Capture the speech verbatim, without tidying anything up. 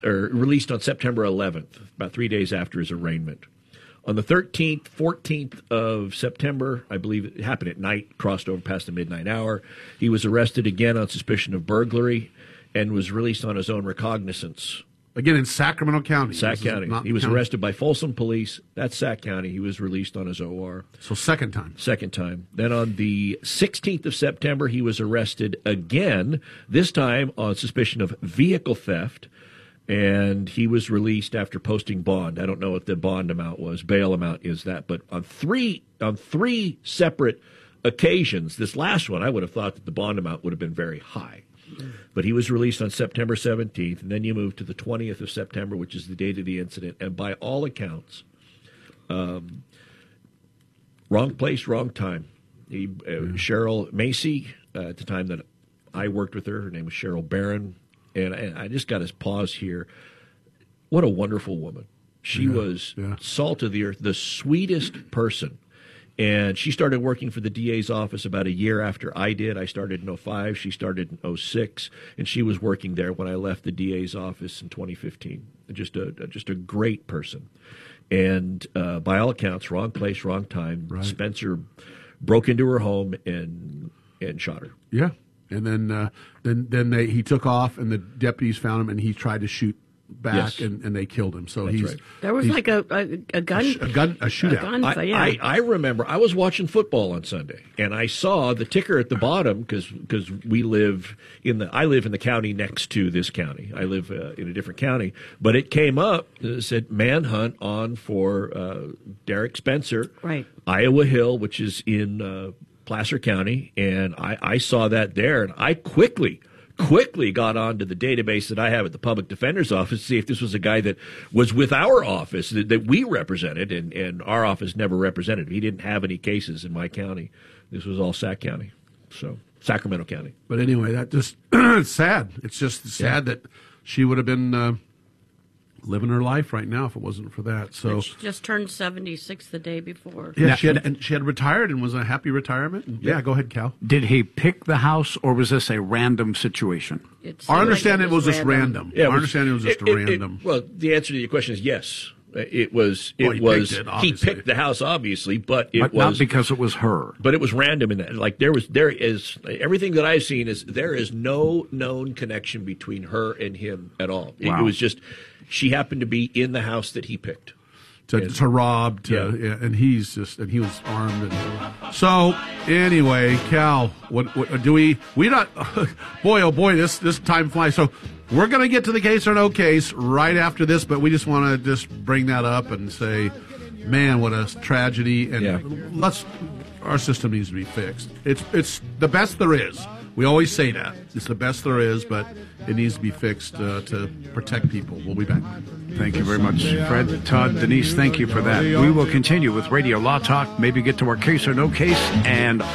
or released on September eleventh, about three days after his arraignment. On the thirteenth, fourteenth of September, I believe it happened at night, crossed over past the midnight hour, he was arrested again on suspicion of burglary and was released on his own recognizance. Again, in Sacramento County. Sac County. He was county. arrested by Folsom Police. That's Sac County. He was released on his O R. So second time. Second time. Then on the sixteenth of September, he was arrested again, this time on suspicion of vehicle theft, and he was released after posting bond. I don't know what the bond amount was. Bail amount is that. But on three on three separate occasions, this last one, I would have thought that the bond amount would have been very high. But he was released on September seventeenth, and then you move to the twentieth of September, which is the date of the incident. And by all accounts, um, wrong place, wrong time. He, uh, Cheryl Macy, uh, at the time that I worked with her, her name was Cheryl Barron, and I, I just got to pause here. What a wonderful woman. She yeah, was yeah. salt of the earth, the sweetest person. And she started working for the D A's office about a year after I did. I started in oh five. She started in oh six. And she was working there when I left the D A's office in twenty fifteen. Just a just a great person. And uh, by all accounts, wrong place, wrong time. Right. Spencer broke into her home and and shot her. Yeah. And then uh, then then they, he took off, and the deputies found him, and he tried to shoot back, Yes. and, and they killed him. So That's he's right. There was like a, a, a gun. a gun a shootout. A gun, I, yeah. I, I remember I was watching football on Sunday, and I saw the ticker at the bottom because because we live in the I live in the county next to this county. I live uh, in a different county, but it came up uh, said manhunt on for uh, Derek Spencer, Right. Iowa Hill, which is in uh, Placer County, and I, I saw that there, and I quickly. quickly got onto the database that I have at the public defender's office to see if this was a guy that was with our office that, that we represented, and, and our office never represented him. He didn't have any cases in my county. This was all Sac County, so Sacramento County. But anyway, that just it's sad. It's just sad Yeah. that she would have been uh, living her life right now if it wasn't for that. So She just turned seventy-six the day before. yeah, Now- she had and she had retired and was a happy retirement. And, yeah. go ahead, Cal. Did he pick the house, or was this a random situation? It seemed Our like understanding it was, just random. random. Our understanding it was just it- it- random. it- well, the answer to your question is yes. It was. It Well, he was. picked it, he obviously. picked the house, obviously, but it But was not because it was her. But it was random in that. Like there was, there is everything that I've seen is there is no known connection between her and him at all. It, Wow. it was just she happened to be in the house that he picked. to, to rob, to, Yeah. yeah, and he's just, and he was armed. And, so anyway, Cal, what, what do we? We not, boy, oh boy, this this time flies. So we're going to get to the case or no case right after this, but we just want to just bring that up and say, man, what a tragedy, and Yeah. let's. Our system needs to be fixed. It's it's the best there is. We always say that. It's the best there is, but it needs to be fixed uh, to protect people. We'll be back. Thank you very much, Fred, Todd, Denise. Thank you for that. We will continue with Radio Law Talk, maybe get to our case or no case, and